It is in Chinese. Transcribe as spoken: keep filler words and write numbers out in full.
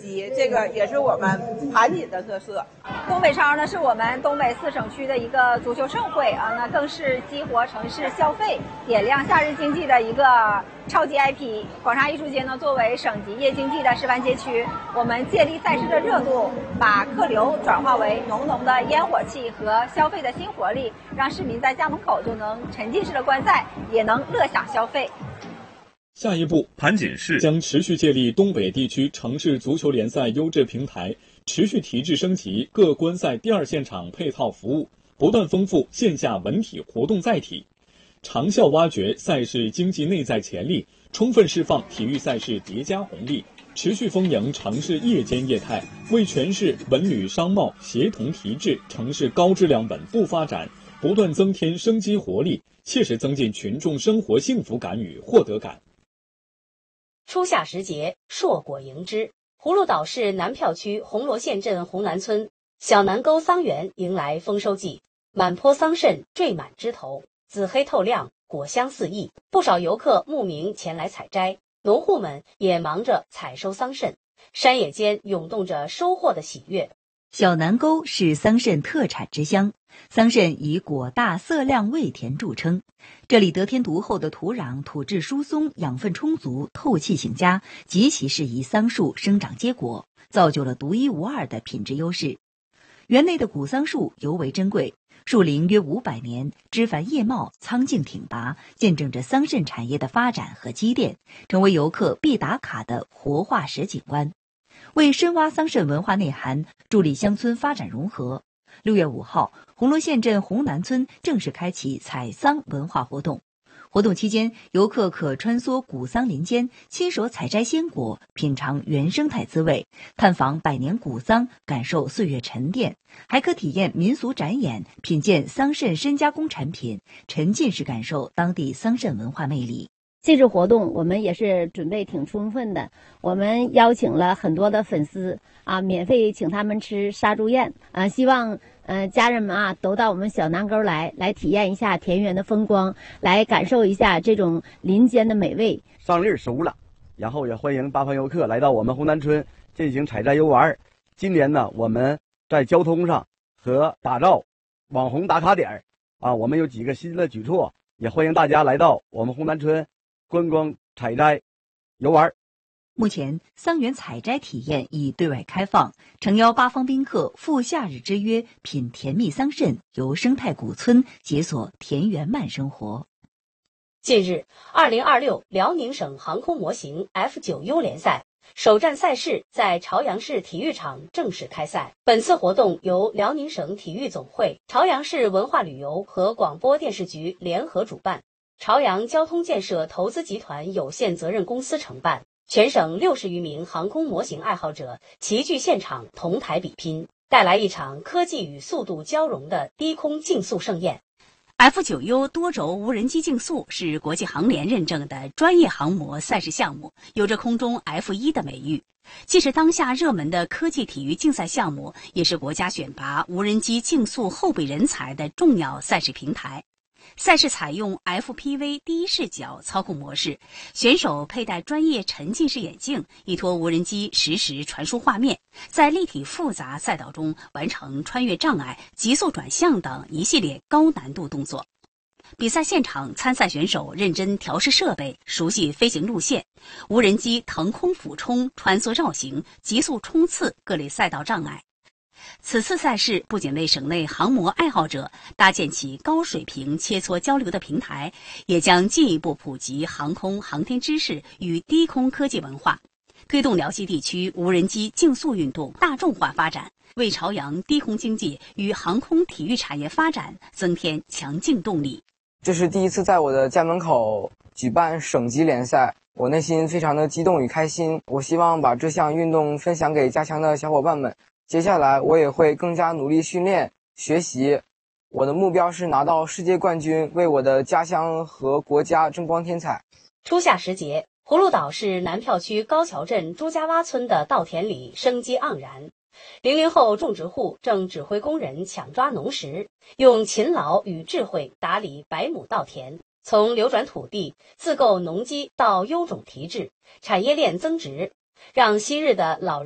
级，这个也是我们盘锦的特色。 东北超呢是我们东北四省区的一个足球盛会啊，那更是激活城市消费、点亮夏日经济的一个超级 I P。广厦艺术街呢作为省级夜经济的示范街区，我们借力赛事的热度，把客流转化为浓浓的烟火气和消费的新活力，让市民在家门口就能沉浸式的观赛，也能乐享消费。 下一步， 盘锦市将持续借力东北地区城市足球联赛优质平台，持续提质升级各观赛第二现场配套服务，不断丰富线下文体活动载体，长效挖掘赛事经济内在潜力，充分释放体育赛事叠加红利，持续丰盈城市夜间业态，为全市文旅商贸协同提质，城市高质量稳步发展不断增添生机活力，切实增进群众生活幸福感与获得感。 初夏时节，硕果迎之。葫芦岛市南票区红螺县镇红南村小南沟桑园迎来丰收季，满坡桑葚缀满枝头，紫黑透亮，果香四溢。不少游客慕名前来采摘，农户们也忙着采收桑葚，山野间涌动着收获的喜悦。 小南沟是桑葚特产之乡，桑葚以果大、色亮、味甜著称。这里得天独厚的土壤，土质疏松，养分充足，透气性佳，极其适宜桑树生长结果，造就了独一无二的品质优势。园内的古桑树尤为珍贵，树龄约五百年，枝繁叶茂，苍劲挺拔，见证着桑葚产业的发展和积淀，成为游客必打卡的活化石景观。为深挖桑葚文化内涵，助力乡村发展融合，六月五号，红螺县镇红南村正式开启采桑文化活动。活动期间，游客可穿梭古桑林间，亲手采摘鲜果，品尝原生态滋味，探访百年古桑，感受岁月沉淀，还可体验民俗展演，品鉴桑葚深加工产品，沉浸式感受当地桑葚文化魅力。 这次活动我们也是准备挺充分的，我们邀请了很多的粉丝啊，免费请他们吃杀猪宴啊，希望呃家人们啊都到我们小南沟来，来体验一下田园的风光，来感受一下这种林间的美味。 桑粒熟了，然后也欢迎八方游客来到我们红南村进行采摘游玩。今年呢，我们在交通上和打造网红打卡点啊，我们有几个新的举措，也欢迎大家来到我们红南村观光采摘游玩。 目前桑园采摘体验已对外开放，诚邀八方宾客赴夏日之约，品甜蜜桑葚，游生态古村，解锁田园慢生活。 近日，二零二六辽宁省航空模型 F 九 U 联赛首站赛事在朝阳市体育场正式开赛。本次活动由辽宁省体育总会、朝阳市文化旅游和广播电视局联合主办，朝阳交通建设投资集团有限责任公司承办，全省六十余名航空模型爱好者齐聚现场同台比拼，带来一场科技与速度交融的低空竞速盛宴。 F 九 U 多轴无人机竞速是国际航联认证的专业航模赛事项目，有着空中 F 一 的美誉。既是当下热门的科技体育竞赛项目，也是国家选拔无人机竞速后备人才的重要赛事平台。赛事采用 F P V 第一视角操控模式，选手佩戴专业沉浸式眼镜，依托无人机实时传输画面，在立体复杂赛道中完成穿越障碍、急速转向等一系列高难度动作。比赛现场，参赛选手认真调试设备，熟悉飞行路线，无人机腾空俯冲、穿梭绕行、急速冲刺各类赛道障碍。此次赛事不仅为省内航模爱好者搭建起高水平切磋交流的平台，也将进一步普及航空航天知识与低空科技文化，推动辽西地区无人机竞速运动大众化发展，为朝阳低空经济与航空体育产业发展增添强劲动力。 这是第一次在我的家门口举办省级联赛，我内心非常的激动与开心。我希望把这项运动分享给家乡的小伙伴们。接下来我也会更加努力训练学习，我的目标是拿到世界冠军，为我的家乡和国家争光添彩。 初夏时节，葫芦岛市南票区高桥镇朱家洼村的稻田里生机盎然，零零后种植户正指挥工人抢抓农时，用勤劳与智慧打理百亩稻田，从流转土地、自购农机到优种提质，产业链增值，让昔日的老人